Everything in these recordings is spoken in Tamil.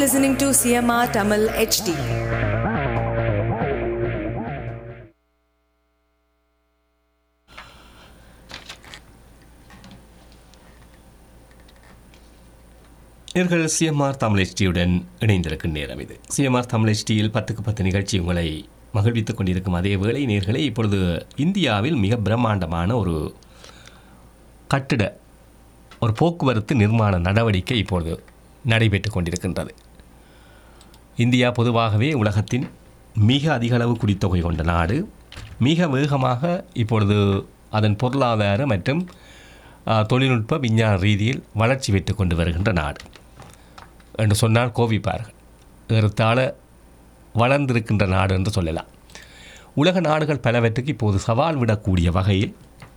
listening to CMR Tamil HD. நேயர்கள் சிஎம்ஆர் தமிழ் HDயுடன் இணைந்திருக்கும் நேரம் இது. சிஎம்ஆர் தமிழ் HDயில் 10க்கு 10 நிகழ்ச்சி உங்களை மகிழ்வித்துக் கொண்டிருக்கும் அதே வேளை நேயர்களே, இப்பொழுது இந்தியாவில் மிக பிரம்மாண்டமான ஒரு கட்டிட ஒரு போக்குவரத்து நிர்மாண நடவடிக்கை இப்பொழுது நடைபெற்று கொண்டிருக்கின்றது. இந்தியா பொதுவாகவே உலகத்தின் மிக அதிகளவு குடித்தொகை கொண்ட நாடு. மிக வேகமாக இப்பொழுது அதன் பொருளாதார மற்றும் தொழில்நுட்ப விஞ்ஞான ரீதியில் வளர்ச்சி பெற்று கொண்டு வருகின்ற நாடு என்று சொன்னால் கோபிப்பார்கள். ஏறத்தாழ வளர்ந்திருக்கின்ற நாடு என்று சொல்லலாம். உலக நாடுகள் பலவற்றுக்கு இப்போது சவால் விடக்கூடிய வகையில்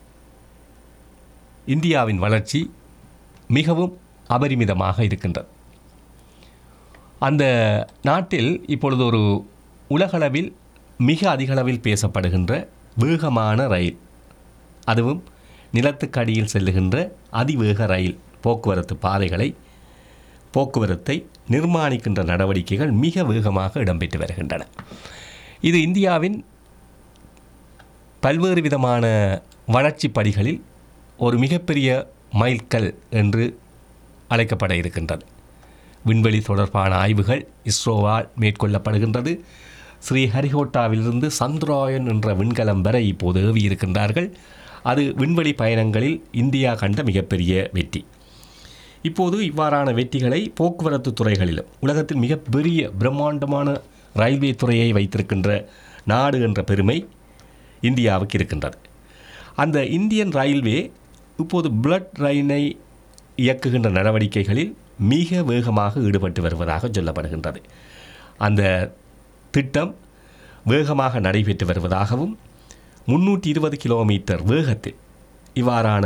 இந்தியாவின் வளர்ச்சி மிகவும் அபரிமிதமாக இருக்கின்றது. அந்த நாட்டில் இப்பொழுது ஒரு உலகளவில் மிக அதிகளவில் பேசப்படுகின்ற வேகமான ரயில், அதுவும் நிலத்துக்கடியில் செல்லுகின்ற அதிவேக ரயில் போக்குவரத்தை நிர்மாணிக்கின்ற நடவடிக்கைகள் மிக வேகமாக இடம்பெற்று வருகின்றன. இது இந்தியாவின் பல்வேறு விதமான வளர்ச்சி படிகளில் ஒரு மிகப்பெரிய மைல்கல் என்று அழைக்கப்பட இருக்கின்றது. விண்வெளி தொடர்பான ஆய்வுகள் இஸ்ரோவால் மேற்கொள்ளப்படுகின்றது. ஸ்ரீஹரிகோட்டாவிலிருந்து சந்திராயன் என்ற விண்கலம் வரை இப்போது ஏவி இருக்கின்றார்கள். அது விண்வெளி பயணங்களில் இந்தியா கண்ட மிகப்பெரிய வெற்றி. இப்போது இவ்வாறான வெற்றிகளை போக்குவரத்து துறைகளிலும் உலகத்தில் மிகப்பெரிய பிரம்மாண்டமான ரயில்வே துறையை வைத்திருக்கின்ற நாடு என்ற பெருமை இந்தியாவுக்கு இருக்கின்றது. அந்த இந்தியன் ரயில்வே இப்போது புல்லட் ரயிலை இயக்குகின்ற நடவடிக்கைகளில் மிக வேகமாக ஈடுபட்டு வருவதாக சொல்லப்படுகின்றது. அந்த திட்டம் வேகமாக நடைபெற்று வருவதாகவும் 320 கிலோமீட்டர் வேகத்தில் இவ்வாறான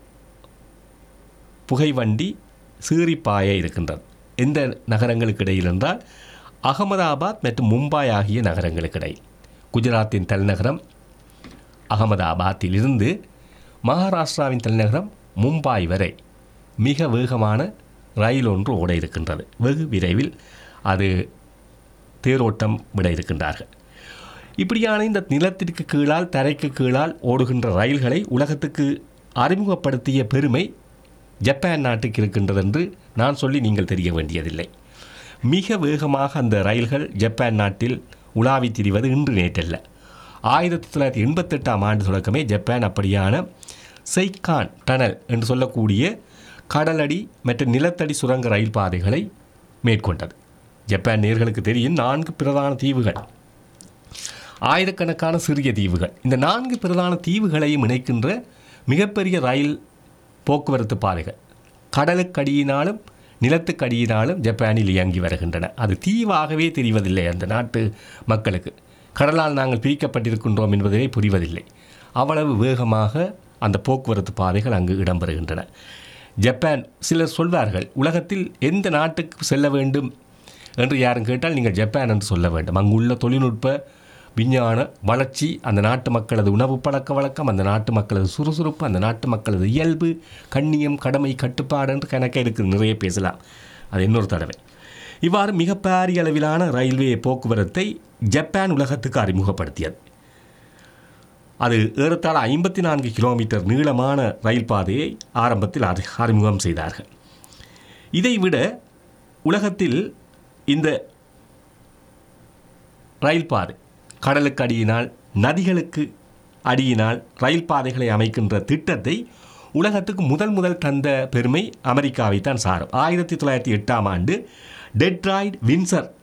புகைவண்டி சீறிப்பாய இருக்கின்றது. எந்த நகரங்களுக்கு இடையில் என்றால் அகமதாபாத் மற்றும் மும்பாய் ஆகிய நகரங்களுக்கு இடையில். குஜராத்தின் தலைநகரம் அகமதாபாத்தில் இருந்து மகாராஷ்டிராவின் தலைநகரம் மும்பாய் வரை மிக வேகமான ரயில் ஒன்று ஓட இருக்கின்றது. வெகு விரைவில் அது தேரோட்டம் விட இருக்கின்றார்கள். இப்படியான இந்த நிலத்திற்கு கீழால் தரைக்கு கீழால் ஓடுகின்ற ரயில்களை உலகத்துக்கு அறிமுகப்படுத்திய பெருமை ஜப்பான் நாட்டுக்கு இருக்கின்றது என்று நான் சொல்லி நீங்கள் தெரிய வேண்டியதில்லை. மிக வேகமாக அந்த ரயில்கள் ஜப்பான் நாட்டில் உலாவி திரிவது இன்று நேற்றல்ல. 1988ஆம் ஆண்டு தொடக்கமே ஜப்பான் அப்படியான செய்கான் டனல் என்று சொல்லக்கூடிய கடலடி மற்றும் நிலத்தடி சுரங்க ரயில் பாதைகளை மேற்கொண்டது. ஜப்பான் நேயர்களுக்கு தெரியும் 4 பிரதான தீவுகள், ஆயிரக்கணக்கான சிறிய தீவுகள். இந்த 4 பிரதான தீவுகளையும் இணைக்கின்ற மிகப்பெரிய ரயில் போக்குவரத்து பாதைகள் கடலுக்கடியினாலும் நிலத்துக்கடியினாலும் ஜப்பானில் இயங்கி வருகின்றன. அது தீவாகவே தெரிவதில்லை அந்த நாட்டு மக்களுக்கு. கடலால் நாங்கள் பிரிக்கப்பட்டிருக்கின்றோம் என்பதே புரிவதில்லை. அவ்வளவு வேகமாக அந்த போக்குவரத்து பாதைகள் அங்கு இடம்பெறுகின்றன. ஜப்பான், சிலர் சொல்வார்கள் உலகத்தில் எந்த நாட்டுக்கு செல்ல வேண்டும் என்று யாரும் கேட்டால் நீங்கள் ஜப்பான் என்று சொல்ல வேண்டும். அங்குள்ள தொழில்நுட்ப விஞ்ஞான வளர்ச்சி, அந்த நாட்டு மக்களது உணவு பழக்க வழக்கம், அந்த நாட்டு மக்களது சுறுசுறுப்பு, அந்த நாட்டு மக்களது இயல்பு, கண்ணியம், கடமை, கட்டுப்பாடு என்று கணக்கே இருக்குது. நிறைய பேசலாம், அது இன்னொரு தடவை. இவ்வாறு மிகப்பெரிய அளவிலான ரயில்வே போக்குவரத்தை ஜப்பான் உலகத்துக்கு அறிமுகப்படுத்தியது. அது ஏறத்தாழ 54 கிலோமீட்டர் நீளமான ரயில் பாதையை ஆரம்பத்தில் அறிமுகம் செய்தார்கள். இதைவிட உலகத்தில் இந்த ரயில் பாதை கடலுக்கு அடியினால் நதிகளுக்கு அடியினால் ரயில் பாதைகளை அமைக்கின்ற திட்டத்தை உலகத்துக்கு முதல் தந்த பெருமை அமெரிக்காவை தான் சாரும். 1908ஆம் ஆண்டு டெட்ராய்ட் வின்சர்